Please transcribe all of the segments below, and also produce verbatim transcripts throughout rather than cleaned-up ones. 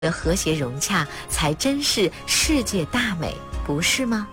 的和谐融洽，才真是世界大美，不是吗？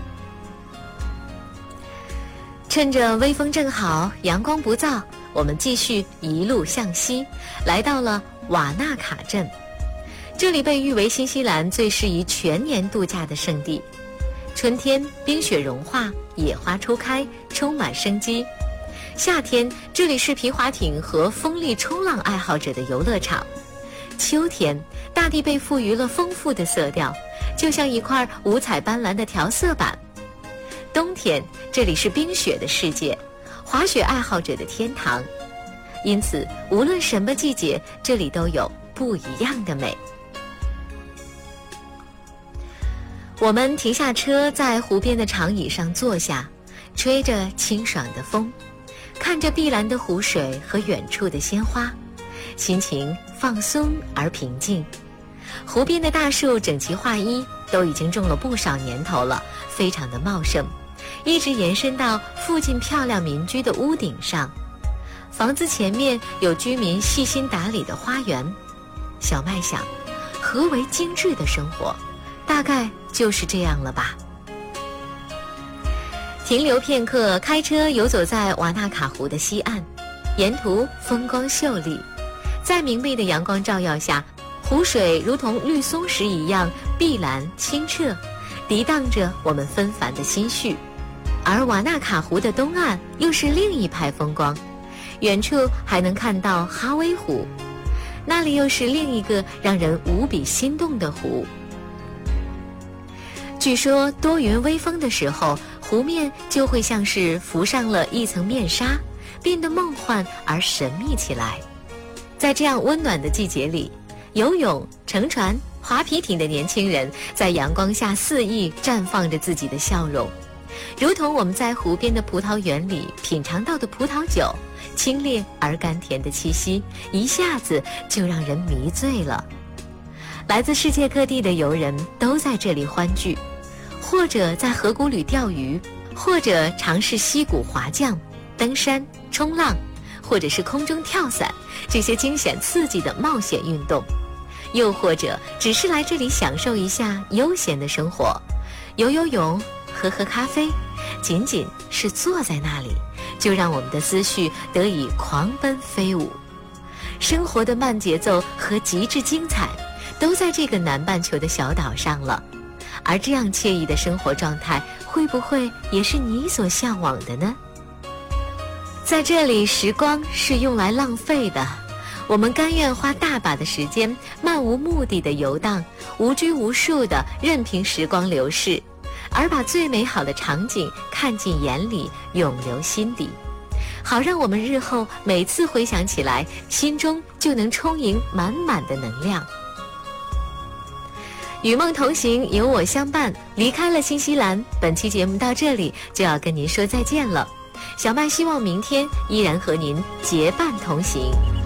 趁着微风正好，阳光不燥，我们继续一路向西，来到了瓦纳卡镇。这里被誉为新西兰最适宜全年度假的胜地。春天冰雪融化，野花初开，充满生机。夏天这里是皮划艇和风力冲浪爱好者的游乐场。秋天大地被赋予了丰富的色调，就像一块五彩斑斓的调色板。冬天这里是冰雪的世界，滑雪爱好者的天堂。因此无论什么季节，这里都有不一样的美。我们停下车，在湖边的长椅上坐下，吹着清爽的风，看着碧蓝的湖水和远处的鲜花，心情放松而平静。湖边的大树整齐划一，都已经种了不少年头了，非常的茂盛，一直延伸到附近漂亮民居的屋顶上。房子前面有居民细心打理的花园。小麦想，何为精致的生活？大概就是这样了吧。停留片刻，开车游走在瓦纳卡湖的西岸，沿途风光秀丽，在明媚的阳光照耀下，湖水如同绿松石一样碧蓝清澈，涤荡着我们纷繁的心绪。而瓦纳卡湖的东岸又是另一派风光，远处还能看到哈威湖，那里又是另一个让人无比心动的湖。据说多云微风的时候，湖面就会像是浮上了一层面纱，变得梦幻而神秘起来。在这样温暖的季节里，游泳、乘船、划皮艇的年轻人在阳光下肆意绽放着自己的笑容，如同我们在湖边的葡萄园里品尝到的葡萄酒，清冽而甘甜的气息，一下子就让人迷醉了。来自世界各地的游人都在这里欢聚，或者在河谷里钓鱼，或者尝试溪谷滑降、登山、冲浪，或者是空中跳伞，这些惊险刺激的冒险运动，又或者只是来这里享受一下悠闲的生活，游游泳，喝喝咖啡，仅仅是坐在那里，就让我们的思绪得以狂奔飞舞。生活的慢节奏和极致精彩都在这个南半球的小岛上了，而这样惬意的生活状态，会不会也是你所向往的呢？在这里，时光是用来浪费的，我们甘愿花大把的时间，漫无目的的游荡，无拘无束的任凭时光流逝，而把最美好的场景看进眼里，永留心底，好让我们日后每次回想起来，心中就能充盈满满的能量。与梦同行，有我相伴，离开了新西兰，本期节目到这里就要跟您说再见了。小麦希望明天依然和您结伴同行。